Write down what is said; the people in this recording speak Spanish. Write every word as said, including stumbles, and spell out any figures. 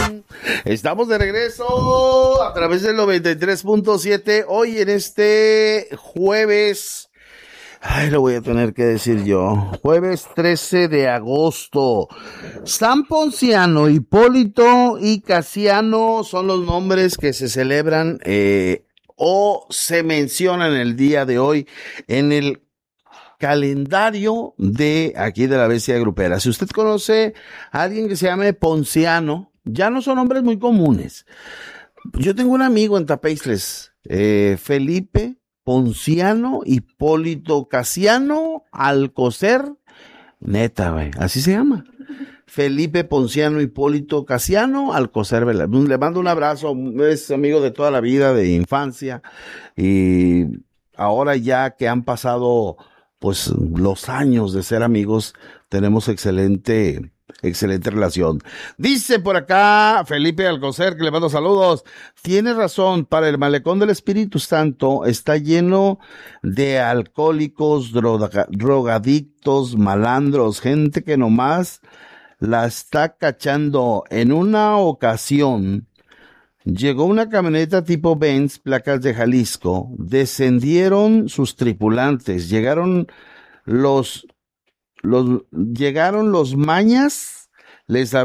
Estamos de regreso a través del noventa y tres punto siete. Hoy en este jueves, ay, lo voy a tener que decir yo, jueves trece de agosto. San Ponciano, Hipólito y Casiano son los nombres que se celebran eh, o se mencionan el día de hoy en el calendario de aquí de la Bestia Grupera. Si usted conoce a alguien que se llame Ponciano, ya no son nombres muy comunes. Yo tengo un amigo en Tapeisles, eh, Felipe Ponciano, Hipólito Casiano, Alcocer, neta, güey, así se llama. Felipe Ponciano, Hipólito Casiano, Alcocer, ¿verdad? Le mando un abrazo, es amigo de toda la vida, de infancia, y ahora ya que han pasado pues los años de ser amigos, tenemos excelente, excelente relación. Dice por acá Felipe Alcocer, que le mando saludos. Tiene razón, para el malecón del Espíritu Santo está lleno de alcohólicos, droga, drogadictos, malandros, gente que nomás la está cachando. En una ocasión llegó una camioneta tipo Benz, placas de Jalisco, descendieron sus tripulantes, llegaron los, los, llegaron los mañas, les